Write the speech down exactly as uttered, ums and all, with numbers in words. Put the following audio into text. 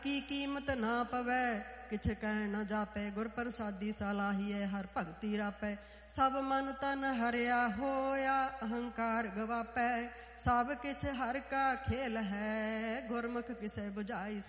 की कीमत ना पवै, किछ कह न जापै। गुर प्रसादी सलाहिए हर भगति रापै। सब मन तन हरिया होया, अहंकार गवापै। सब किछ हर का खेल है, गुरमुख किसे बुझाई